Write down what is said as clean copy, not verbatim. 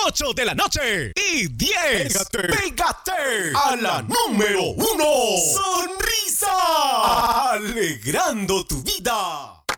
8 de la noche. Y 10. Pégate a la número 1. Sonrisa. Alegrando tu vida.